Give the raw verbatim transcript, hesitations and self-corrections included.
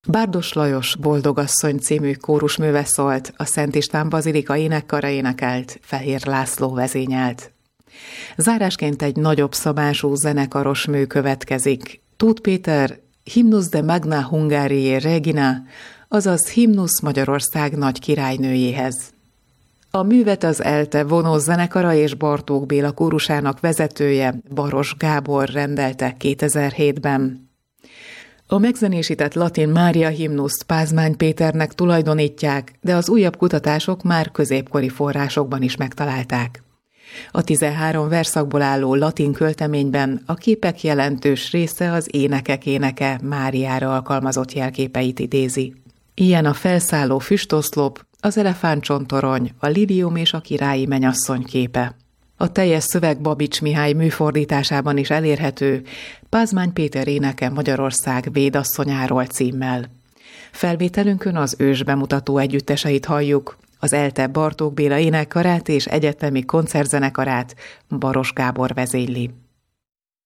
Bárdos Lajos Boldogasszony című kórusműve szólt, a Szent István Bazilika énekkara énekelt, Fehér László vezényelt. Zárásként egy nagyobb szabású zenekaros mű következik. Tóth Péter Hymnus de Magna Hungariae Regina, azaz Himnusz Magyarország nagy királynőjéhez. A művet az ELTE vonós zenekara és Bartók Béla kórusának vezetője, Baros Gábor rendelte kétezer-hétben. A megzenésített latin Mária himnuszt Pázmány Péternek tulajdonítják, de az újabb kutatások már középkori forrásokban is megtalálták. A tizenhárom verszakból álló latin költeményben a képek jelentős része az énekek éneke Máriára alkalmazott jelképeit idézi. Ilyen a felszálló füstoszlop, az elefántcsontorony, a lilium és a királyi menyasszony képe. A teljes szöveg Babics Mihály műfordításában is elérhető, Pázmány Péter éneke Magyarország védasszonyáról címmel. Felvételünkön az ős bemutató együtteseit halljuk, az ELTE Bartók Béla énekkarát és egyetemi koncertzenekarát Baros Gábor vezényli.